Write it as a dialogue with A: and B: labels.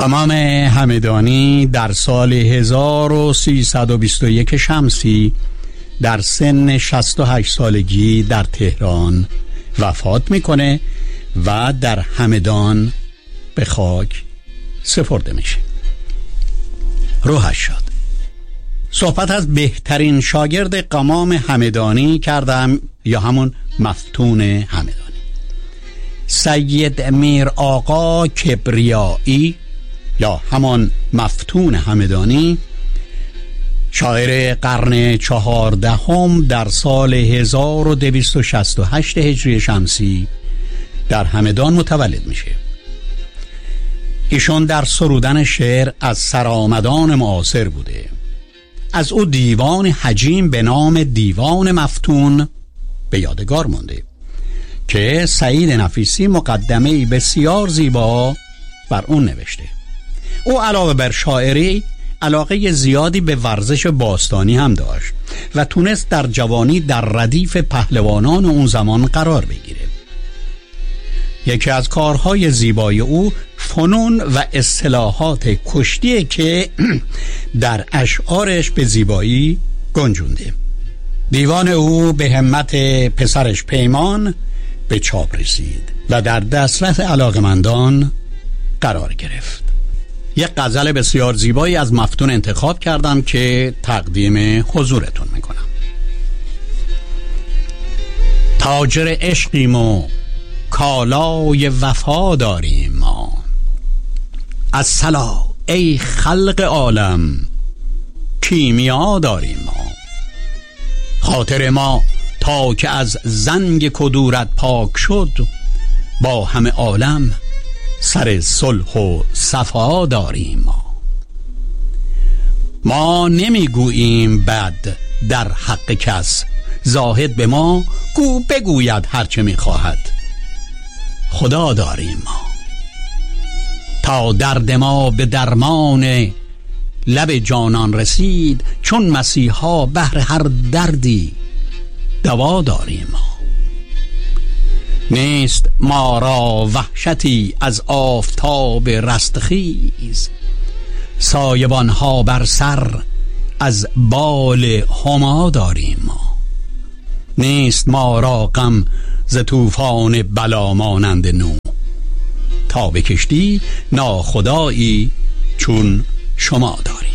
A: قمام همدانی در سال 1321 شمسی در سن 68 سالگی در تهران وفات میکنه و در همدان به خاک سپرده میشه. روحش شاد. صحبت از بهترین شاگرد قمام همدانی کردم، یا همون مفتون همدانی، سید میر آقا کبریایی یا همان مفتون همدانی، شاعر قرن 14 در سال 1268 هجری شمسی در همدان متولد میشه. ایشون در سرودن شعر از سرآمدان معاصر بوده. از او دیوان حجیم به نام دیوان مفتون به یادگار مونده که سعید نفیسی مقدمه‌ای بسیار زیبا بر اون نوشته. او علاوه بر شاعری علاقه زیادی به ورزش باستانی هم داشت و تونست در جوانی در ردیف پهلوانان اون زمان قرار بگیره. یکی از کارهای زیبای او فنون و اصطلاحات کشتیه که در اشعارش به زیبایی گنجونده. دیوان او به همت پسرش پیمان به چاپ رسید و در دسترس علاقمندان قرار گرفت. یک غزل بسیار زیبایی از مفتون انتخاب کردم که تقدیم حضورتون میکنم. تاجر عشقیم و کالای وفا داریم ما، از صلا ای خلق عالم کیمیا داریم ما. خاطر ما تا که از زنگ کدورت پاک شد، با همه عالم سر صلح و صفا داریم ما نمیگوییم بد در حق کس، زاهد به ما گو بگوید هرچه میخواهد، خدا داریم ما. تا درد ما به درمان لب جانان رسید، چون مسیحا بهر هر دردی دوا داریم ما. نیست ما را وحشتی از آفتاب رستخیز، سایبانها بر سر از بال هما داریم ما. نیست ما را غم ز طوفان بلا مانند نوح، تا به کشتی ناخدایی چون شما داریم.